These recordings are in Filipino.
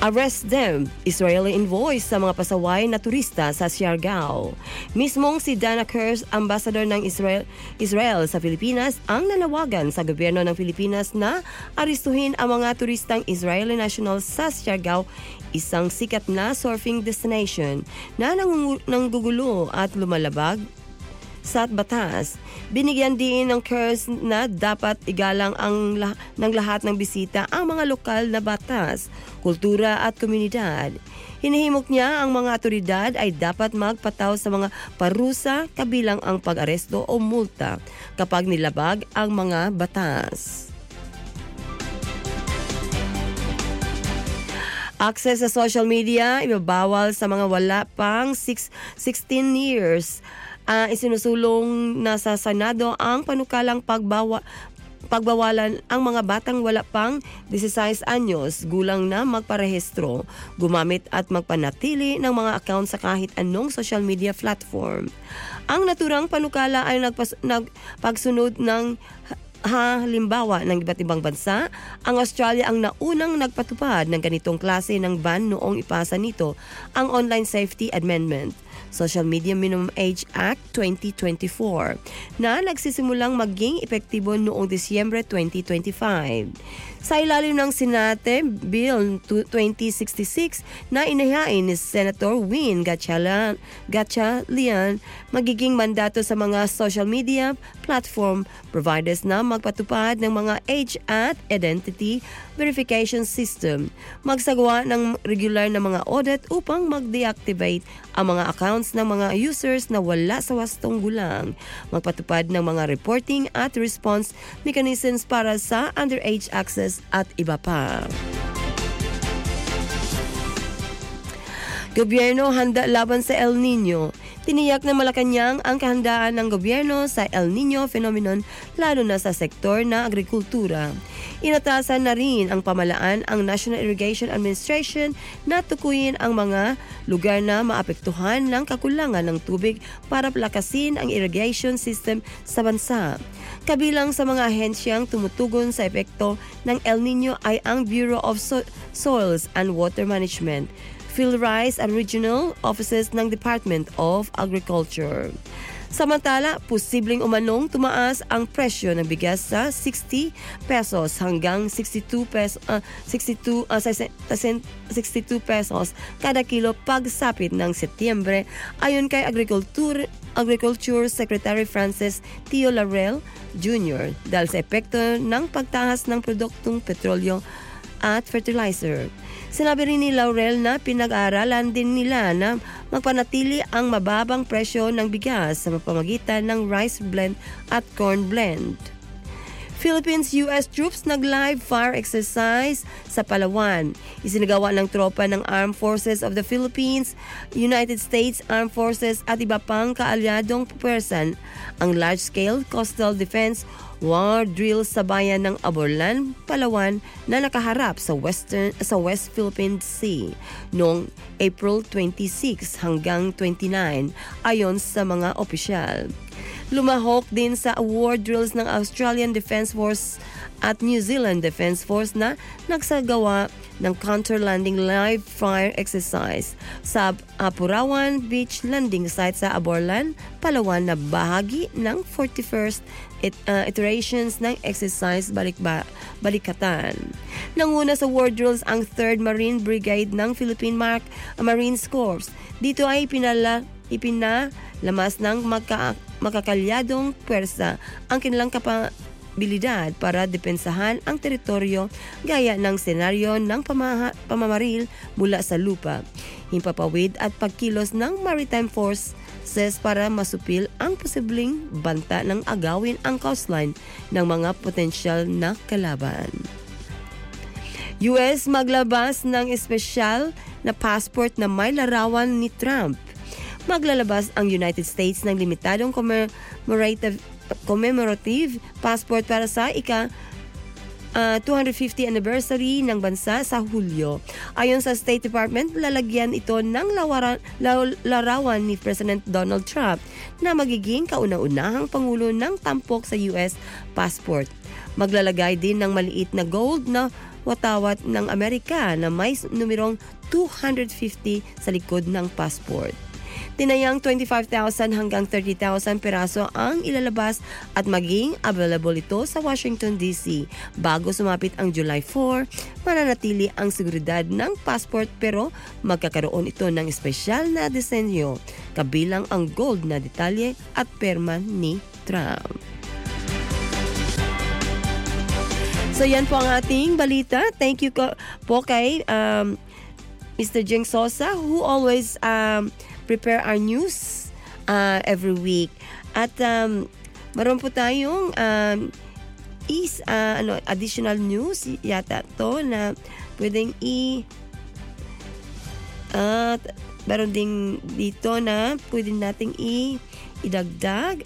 Arrest them, Israeli envoy sa mga pasaway na turista sa Siargao. Mismong si Dana Kurz, ambassador ng Israel sa Pilipinas, ang nanawagan sa gobyerno ng Pilipinas na aristuhin ang mga turistang Israeli national sa Siargao, isang sikat na surfing destination na nanggugulo at lumalabag sa batas. Binigyan din ng Kurz na dapat igalang ng lahat ng bisita ang mga lokal na batas, kultura at komunidad. Hinihimok niya ang mga otoridad ay dapat magpataw sa mga parusa kabilang ang pag-aresto o multa kapag nilabag ang mga batas. Access sa social media ibabawal sa mga wala pang 16 years. Isinusulong na sa Senado ang panukalang pagbawalan ang mga batang wala pang 16 anyos gulang na magparehistro, gumamit at magpanatili ng mga account sa kahit anong social media platform. Ang naturang panukala ay nagpagsunod ng halimbawa ng iba't ibang bansa. Ang Australia ang naunang nagpatupad ng ganitong klase ng ban noong ipasa nito ang Online Safety Amendment, Social Media Minimum Age Act 2024 na nagsisimulang maging epektibo noong Disyembre 2025. Sa ilalim ng Senate Bill 2066 na inahain ni Senator Win Gatchalian, magiging mandato sa mga social media platform providers na magpatupad ng mga age at identity verification system, magsagawa ng regular na mga audit upang mag-deactivate ang mga accounts ng mga users na wala sa wastong gulang, magpatupad ng mga reporting at response mechanisms para sa underage access at iba pa. Gobyerno handa laban sa El Nino. Tiniyak ng Malacanang ang kahandaan ng gobyerno sa El Nino phenomenon lalo na sa sektor na agrikultura. Inatasan na rin ang pamalaan ang National Irrigation Administration na tukuyin ang mga lugar na maapektuhan ng kakulangan ng tubig para palakasin ang irrigation system sa bansa. Kabilang sa mga ahensyang tumutugon sa epekto ng El Nino ay ang Bureau of Soils and Water Management, PhilRice at regional offices ng Department of Agriculture. Samantala, posibleng umanong tumaas ang presyo ng bigas sa 60 pesos hanggang 62 pesos kada kilo pagsapit ng Setyembre ayon kay Agriculture Secretary Francis Tio Laurel Jr. dahil sa epekto ng pagtaas ng produktong petrolyo at fertilizer. Sinabi rin ni Laurel na pinag-aaralan din nila na magpanatili ang mababang presyo ng bigas sa pamamagitan ng rice blend at corn blend. Philippines-US troops nag-live fire exercise sa Palawan. Isinagawa ng tropa ng Armed Forces of the Philippines, United States Armed Forces at iba pang kaalyadong puwersa ang large-scale coastal defense war drill sa bayan ng Aborlan, Palawan na nakaharap sa West Philippine Sea noong April 26 hanggang 29 ayon sa mga opisyal. Lumahok din sa war drills ng Australian Defence Force at New Zealand Defence Force na nagsagawa ng counter-landing live fire exercise sa Apurawan Beach landing site sa Aborlan, Palawan na bahagi ng 41st iterations ng exercise balikatan. Nanguna sa war drills ang 3rd Marine Brigade ng Philippine Marine Corps. Dito ay ipinalamas ng makakalyadong puwersa ang kanilang kapabilidad para depensahan ang teritoryo gaya ng senaryo ng pamamaril mula sa lupa, himpapawid at pagkilos ng maritime forces para masupil ang posibleng banta ng agawin ang coastline ng mga potensyal na kalaban. US maglabas ng espesyal na passport na may larawan ni Trump. Maglalabas ang United States ng limitadong commemorative passport para sa 250 anniversary ng bansa sa Hulyo. Ayon sa State Department, lalagyan ito ng larawan ni President Donald Trump na magiging kauna-unahang pangulo ng tampok sa US passport. Maglalagay din ng maliit na gold na watawat ng Amerika na may numerong 250 sa likod ng passport. Tinayang 25,000 hanggang 30,000 peraso ang ilalabas at maging available ito sa Washington, D.C. Bago sumapit ang July 4, mananatili ang seguridad ng passport pero magkakaroon ito ng espesyal na disenyo, kabilang ang gold na detalye at perma ni Trump. So yan po ang ating balita. Thank you po kay Mr. Jeng Sosa who always prepare our news every week. At meron po tayong additional news yata to na pwedeng meron ding dito na pwedeng nating idagdag.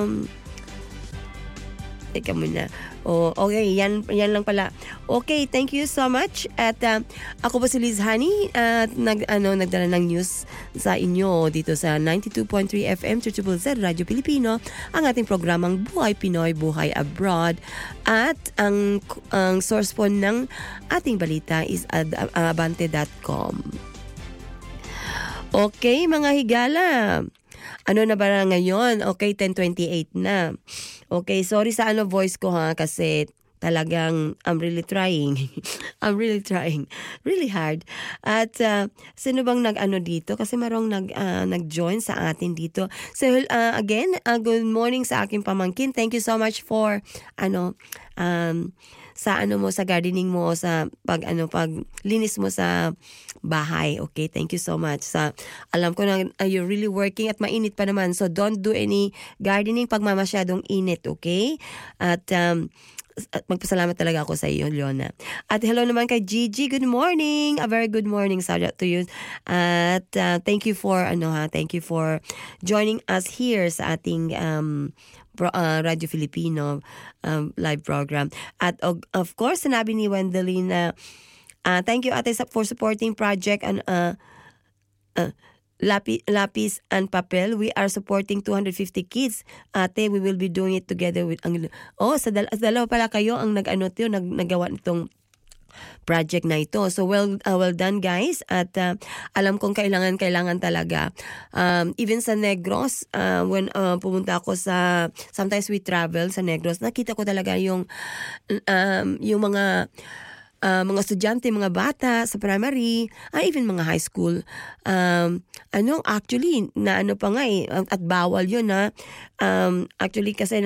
Teka muna. Okay, yan lang pala. Okay, thank you so much. At ako po si Liz Honey at nagdala ng news sa inyo dito sa 92.3 FM ZZZ Radio Pilipino, ang ating programang Buhay Pinoy, Buhay Abroad. At ang source po ng ating balita is abante.com. Okay, mga higala. Ano na ba ngayon? Okay, 10:28 na. Okay, sorry sa voice ko kasi talagang I'm really trying. I'm really trying. Really hard. At sino bang dito? Kasi marong nag-join sa atin dito. So again, good morning sa aking pamangkin. Thank you so much for sa gardening mo, sa paglinis mo sa bahay. Okay, thank you so much. Alam ko na you're really working at mainit pa naman. So don't do any gardening pag masyadong init, okay? At magpasalamat talaga ako sa iyo, Leona. At hello naman kay Gigi. Good morning. A very good morning. Shout out to you. At thank you for joining us here sa ating Radio Filipino live program. At of course, sinabi ni Wendelin na thank you ate for supporting project and Lapis and Papel. We are supporting 250 kids. Ate, we will be doing it together with sa dalawa pala kayo ang nagawa nitong project na ito. So well done guys. At alam kong kailangan talaga. Even sa Negros, when pumunta ako sometimes we travel sa Negros, nakita ko talaga yung mga estudyante, mga bata sa primary, even mga high school. Actually, na pa nga at bawal yun actually kasi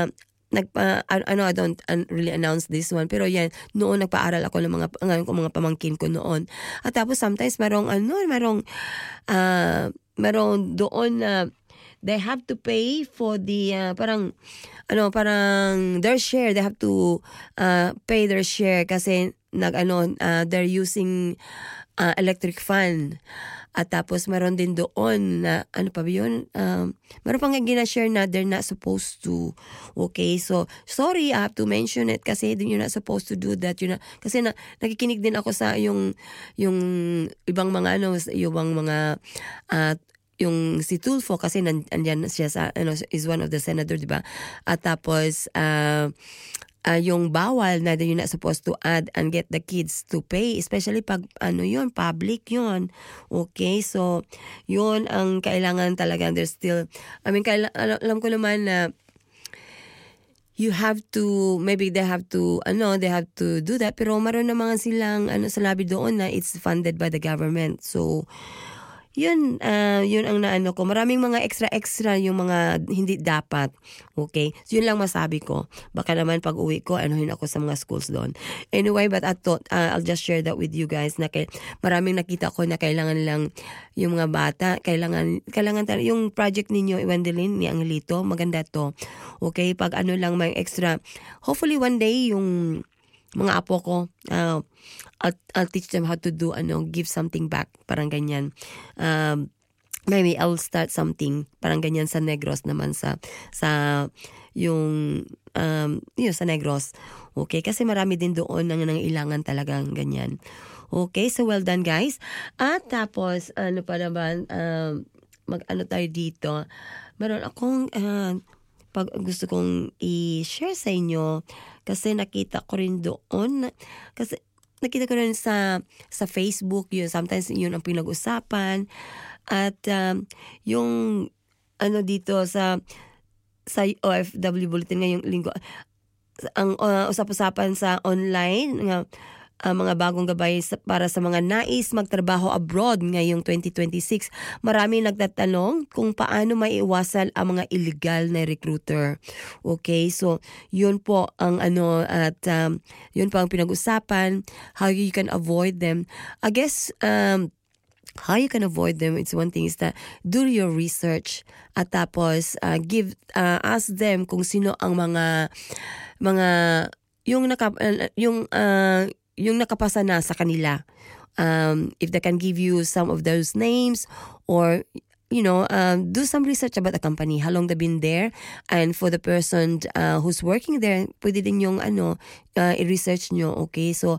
I don't really announce this one, pero yan, noon nagpaaral ako ng mga pamangkin ko noon. At tapos sometimes merong doon na they have to pay for the parang their share. They have to pay their share kasi they're using electric fan. At tapos meron din doon na meron pang gina-share na they're not supposed to. Okay, so sorry, I have to mention it kasi you're not supposed to do that. Kasi nakikinig din ako sa yung ibang mga yung si Tulfo kasi andyan siya sa is one of the senator, di ba? At tapos yung bawal na you're not supposed to add and get the kids to pay, especially pag public yun. Okay, so yun ang kailangan talaga. There's still, alam ko naman na you have to, maybe they have to do that, pero maroon naman silang salabi doon na it's funded by the government. So yun ang naano ko. Maraming mga extra yung mga hindi dapat. Okay? So yun lang masabi ko. Baka naman pag uwi ko, anuhin ako sa mga schools doon. Anyway, but I thought, I'll just share that with you guys na maraming nakita ko na kailangan lang yung mga bata, kailangan yung project ninyo, Wendelin, ni Angelito, maganda to. Okay? Pag lang may extra, hopefully one day yung mga apo ko, I'll teach them how to do give something back, parang ganyan. Maybe I'll start something parang ganyan sa Negros naman sa yung sa Negros. Okay, kasi marami din doon nang nangailangan talagang ganyan. Okay, so well done guys. At tapos pa naman tayo dito. Meron akong pag gusto kong i-share sa inyo kasi nakita ko rin doon kasi nakita ko rin sa Facebook, yun, sometimes yun ang pinag-usapan. At yung dito sa OFW Bulletin ngayong linggo, ang usap-usapan sa online nga mga bagong gabay para sa mga nais magtrabaho abroad ngayong 2026. Marami nagtatanong kung paano maiiwasan ang mga illegal na recruiter. Okay, so yun po ang yun po ang pinag-usapan, how you can avoid them. I guess how you can avoid them, it's one thing is that do your research at tapos ask them kung sino ang mga yung nakapasa na sa kanila. If they can give you some of those names, or do some research about the company, how long they've been there, and for the person who's working there, pwede din yung i-research nyo. Okay, so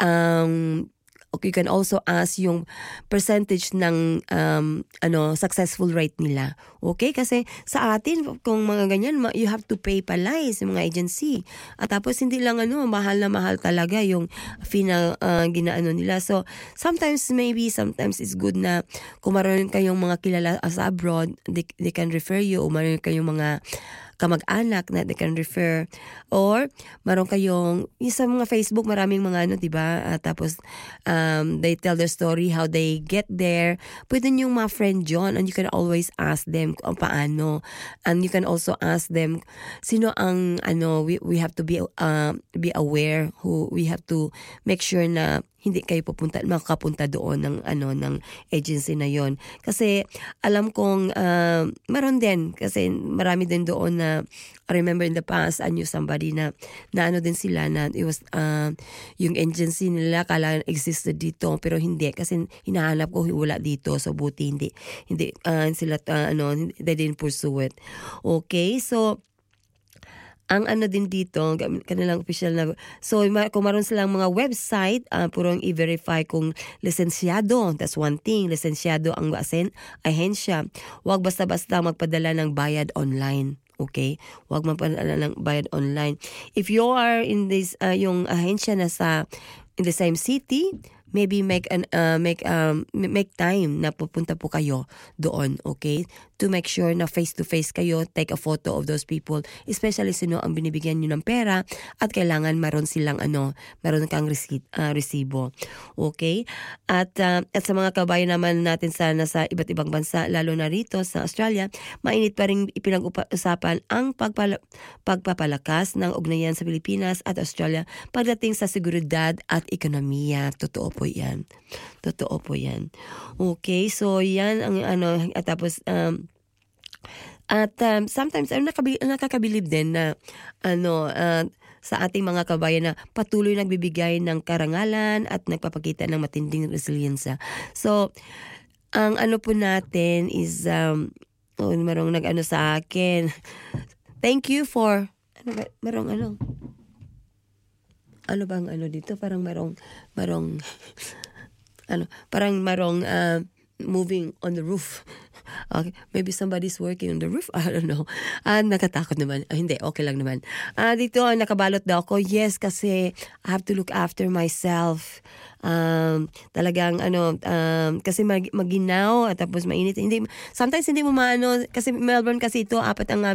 you can also ask yung percentage ng successful rate nila. Okay? Kasi sa atin, kung mga ganyan, you have to pay palay sa mga agency. At tapos hindi lang mahal na mahal talaga yung fee na ginaano nila. So, sometimes it's good na kung maroon kayong mga kilala sa abroad, they can refer you, o maroon kayong mga kamag-anak na they can refer, or maroon kayong sa mga Facebook, maraming mga diba, tapos they tell their story how they get there. Pwede niyong mga friend yun, and you can always ask them kung paano, and you can also ask them sino ang we have to be aware, who we have to make sure na hindi kayo makapunta doon ng agency na yon. Kasi alam kong maroon din, kasi marami din doon na I remember in the past I knew somebody na din sila na it was yung agency nila kala existed dito, pero hindi, kasi hinahanap ko wala dito, so buti hindi sila they didn't pursue it. Okay, so ang din dito, kanilang official na, so kung maroon silang mga website, purong i-verify kung lisensyado. That's one thing, lisensyado ang ahensya. Huwag basta-basta magpadala ng bayad online. Okay? Huwag magpadala ng bayad online. If you are in this, yung ahensya na in the same city, maybe make time na pupunta po kayo doon, okay? To make sure na face-to-face kayo, take a photo of those people, especially sino ang binibigyan nyo ng pera, at kailangan maroon silang maroon kang resibo. Okay? At sa mga kabayan naman natin nasa iba't ibang bansa, lalo na rito sa Australia, mainit pa rin ipinag-usapan ang pagpapalakas ng ugnayan sa Pilipinas at Australia pagdating sa seguridad at ekonomiya. Totoo po yan. Okay, so yan ang at tapos sometimes nakakabilib din na sa ating mga kabayan na patuloy nagbibigay ng karangalan at nagpapakita ng matinding resiliensya. So ang po natin is marong sa akin. Thank you for marong bang dito, parang marong parang marong moving on the roof. Okay, maybe somebody's working on the roof. I don't know. Nakatakot naman. Hindi, okay lang naman. Dito, nakabalot daw ako. Yes, kasi I have to look after myself. Talagang kasi maginaw at tapos mainit. Sometimes hindi mo kasi Melbourne kasi ito, apat ang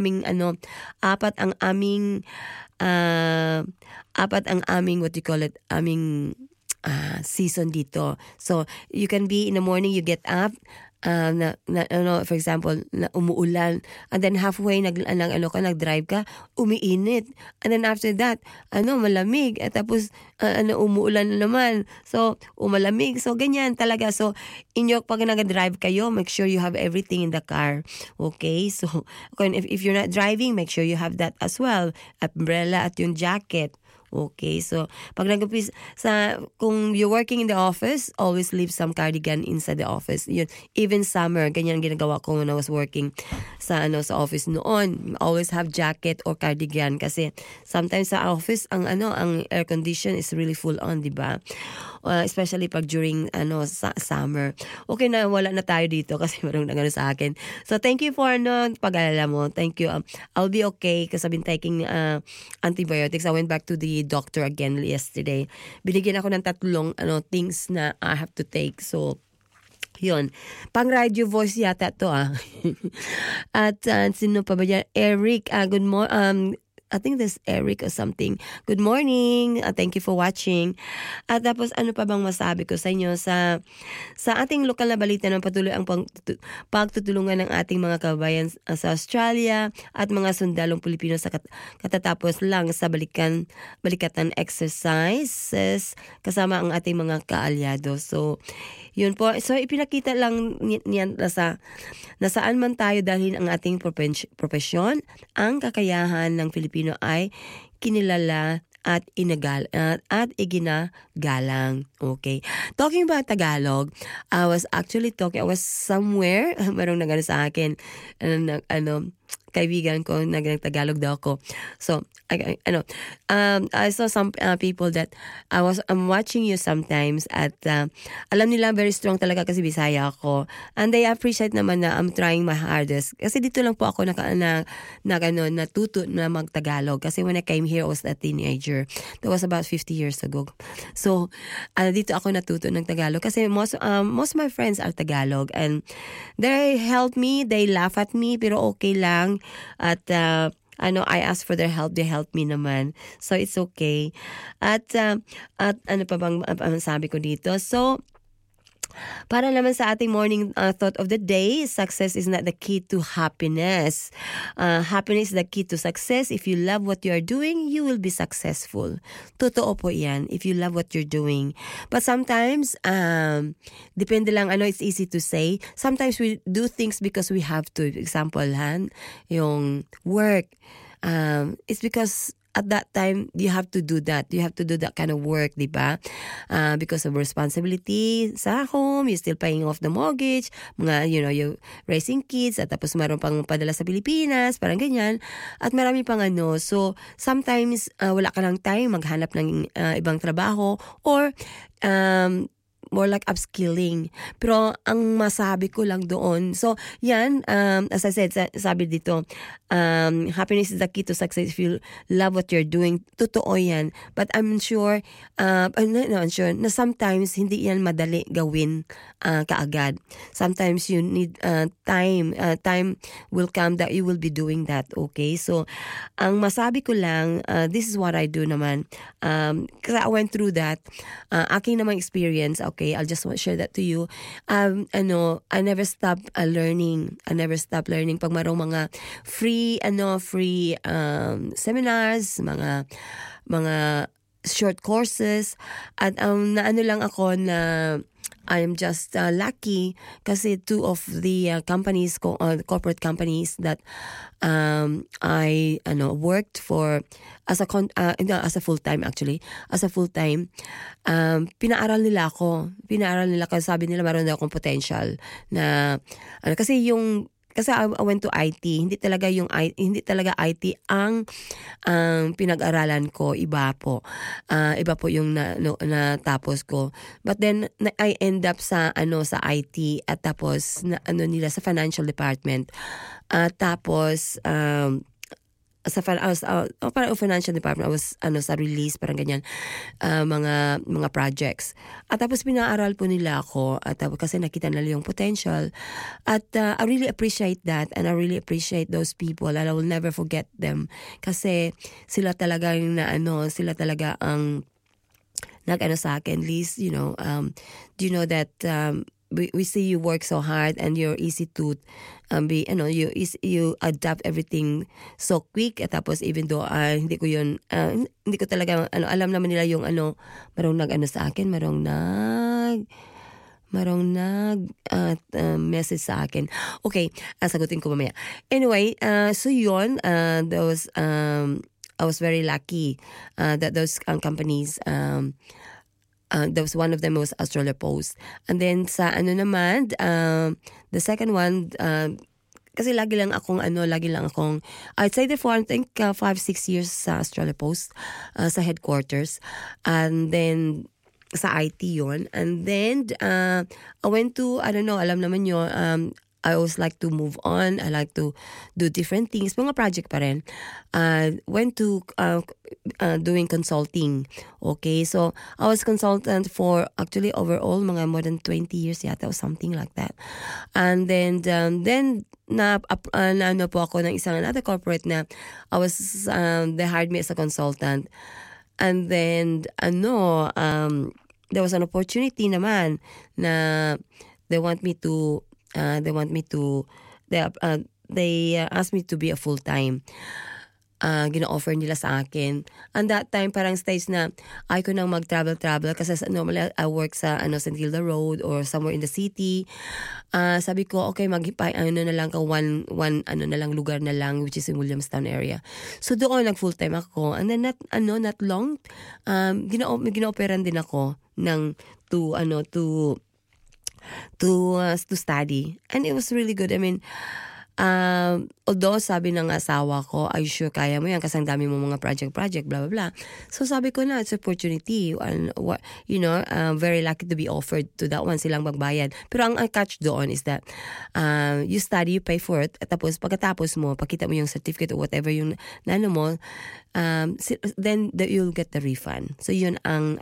aming what you call it, aming season dito. So you can be in the morning, you get up, for example, na umuulan, and then halfway nag-drive ka, umiinit, and then after that malamig, at tapos umuulan na naman, so umalamig, so ganyan talaga. So pag nag-drive kayo, make sure you have everything in the car. Okay, so if you're not driving, make sure you have that as well, umbrella at yung jacket. Okay, so pag kung you're working in the office, always leave some cardigan inside the office. Yun, even summer, ganyan ginagawa ko when I was working sa office noon. Always have jacket or cardigan, kasi sometimes sa office ang air condition is really full on, di ba? Especially pag during summer. Okay na, wala na tayo dito kasi marong sa akin. So thank you for pag-alala mo. Thank you. I'll be okay because I've been taking antibiotics. I went back to the doctor again yesterday. Binigyan ako ng 3 things na I have to take. So, yun. Pang radio voice yata to At sino pa ba yan? Eric, good morning. I think this Eric or something. Good morning. Thank you for watching. At tapos ano pa bang masabi ko sa inyo sa ating lokal na balita ng patuloy ang pagtutulungan ng ating mga kababayan sa Australia at mga sundalong Pilipino sa katatapos lang sa balikatan exercises kasama ang ating mga kaalyado. So, yun po. So, ipinakita lang niyan na saan man tayo dalhin ang ating profesyon, ang kakayahan ng Pilipino ay kinilala at iginagalang. Okay. Talking about Tagalog, I was somewhere, marong nagano sa akin, kaibigan ko, nag-Tagalog daw ako. So, I saw some people that I'm watching you sometimes at alam nila very strong talaga kasi Bisaya ako. And they appreciate naman na I'm trying my hardest. Kasi dito lang po ako natuto na mag-Tagalog. Kasi when I came here, I was a teenager. That was about 50 years ago. So, dito ako natuto ng Tagalog. Kasi most of my friends are Tagalog. And they help me, they laugh at me, pero okay lang. At I asked for their help, they helped me naman. So it's okay. At ano pa bang sabi ko dito? So, para naman sa ating morning thought of the day, success is not the key to happiness. Happiness is the key to success. If you love what you are doing, you will be successful. Totoo po yan, if you love what you're doing. But sometimes, depende lang, it's easy to say. Sometimes we do things because we have to. Example, yung work. It's because at that time, you have to do that. You have to do that kind of work, di ba? Because of responsibility sa home, you're still paying off the mortgage, you're raising kids, at tapos meron pang padala sa Pilipinas, parang ganyan. At marami pang So, sometimes, wala ka lang time maghanap ng ibang trabaho or more like upskilling. Pero ang masabi ko lang doon, so yan, as I said, sabi dito, happiness is the key to success if you love what you're doing. Totoo yan. But I'm sure na sometimes hindi yan madali gawin kaagad. Sometimes you need time. Time will come that you will be doing that. Okay? So, ang masabi ko lang, this is what I do naman. Kasi I went through that. Aking namang experience, okay, I'll just share that to you. I never stop learning. I never stop learning. Pag marong mga free seminars, mga short courses, at lang ako na I'm just lucky kasi 2 of the companies, corporate companies that I worked for as a full-time actually. As a full-time, pinaaral nila kasi sabi nila meron daw akong potential na kasi I went to IT. Hindi talaga IT ang pinag-aralan ko, iba po. Iba po yung natapos ko. But then I end up sa IT at tapos nila sa financial department. Tapos parang financial department, I was sa release, parang ganyan, mga projects. At tapos pinaaral po nila ako at kasi nakita nila yung potential. At I really appreciate that, and I really appreciate those people, and I will never forget them kasi sila talaga ang sa akin. At least, do you know that we see you work so hard and you're easy to you adapt everything so quick. At tapos even though hindi ko talaga alam naman nila yung marong sa akin, marong message sa akin. Okay, sagutin ko mamaya. Anyway, so yun, I was very lucky that those companies that was one of them was Australia Post. And then sa naman, the second one, kasi lagi lang akong I'd say therefore I think 5-6 years sa Australia Post, sa headquarters. And then sa IT yon. And then I went to, alam naman nyo, I always like to move on. I like to do different things. Mga project pa rin. Went to doing consulting. Okay, so I was consultant for actually overall mga more than 20 years yata or something like that. And then ano po ako ng isang another corporate na I was they hired me as a consultant. And then there was an opportunity naman na they want me to they asked me to be a full-time. Gina-offer nila sa akin. And that time, parang stage na ay ko nang mag-travel kasi normally I work sa St. Kilda Road or somewhere in the city. Sabi ko, okay, na lang ka one na lang lugar na lang, which is in Williamstown area. So doon nag-full-time ako. And then not long, gina-operan din ako ng to study. And it was really good. I mean, although sabi ng asawa ko, are you sure kaya mo yan kasi ang dami mo mga project, blah, blah, blah. So sabi ko na, it's opportunity. And, very lucky to be offered to that one, silang magbayad. Pero ang catch doon is that you study, you pay for it, at tapos pagkatapos mo, pakita mo yung certificate or whatever yung nano mo, then you'll get the refund. So yun ang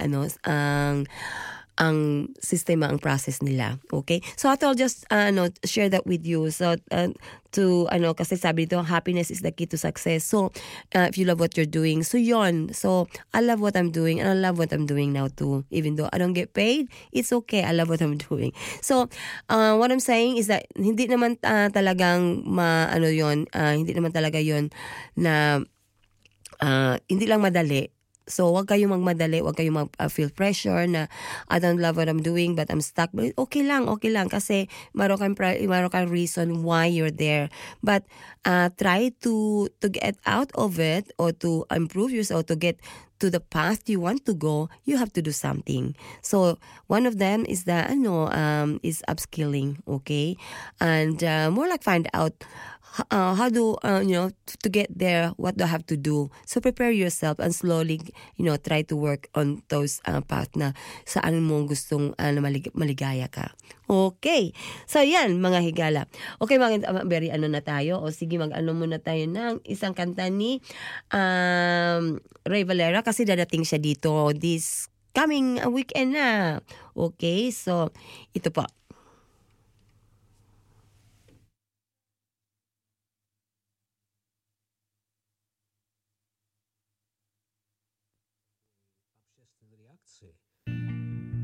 sistema, ang process nila. Okay? So I'll just share that with you. So kasi sabi dito, happiness is the key to success. So if you love what you're doing, so yon. So I love what I'm doing and I love what I'm doing now too. Even though I don't get paid, it's okay. I love what I'm doing. So what I'm saying is that hindi naman talagang hindi naman talaga yon na hindi lang madali. So, wag kayong magmadali, wag kayong mag-feel pressure na I don't love what I'm doing but I'm stuck. But okay lang. Kasi meron kang reason why you're there. But try to get out of it or to improve yourself, to get to the path you want to go, you have to do something. So, one of them is is upskilling, okay? And more like find out how do to get there, what do I have to do. So prepare yourself and slowly try to work on those path na saan mo gustong maligaya ka. Okay, so yan mga higala. Okay, very na tayo, o sige muna tayo ng isang kanta ni Ray Valera kasi dadating siya dito this coming weekend na. Okay, so ito po. Reakcje